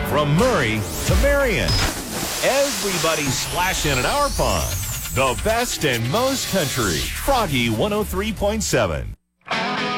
From Murray to Marion, everybody's splashing in our pond. The best and most country. Froggy 103.7.